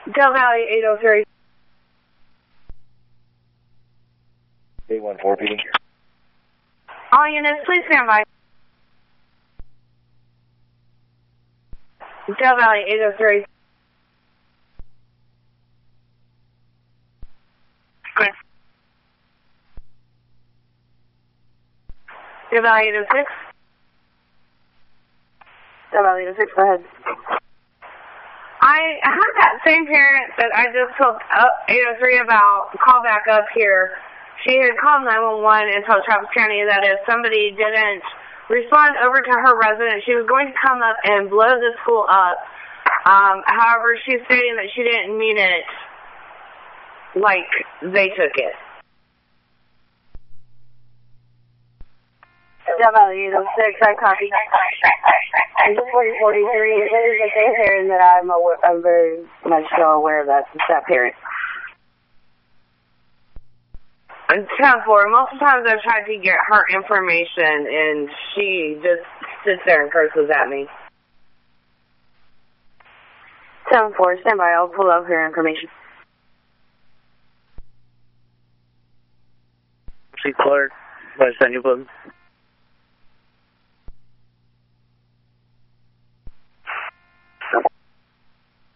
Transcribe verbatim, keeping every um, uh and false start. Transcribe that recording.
Del Valley eight oh three. eight one four P D. All units, please stand by. Del Valley eight oh three. Clear. Del Valley eight oh six. Del Valley eight oh six, go ahead. I had that same parent that I just told uh, eight oh three about call back up here. She had called nine one one and told Travis County that if somebody didn't respond over to her residence, she was going to come up and blow the school up. Um, however, she's stating that she didn't mean it like they took it. Del Valley eight oh six, I copy. I'm just forty forty-three. It is the same parent that I'm, aware, I'm very much so aware of that, that parent. And ten four, most times I've tried to get her information and she just sits there and curses at me. ten four, stand by, I'll pull out her information. She cleared. Where's the new button?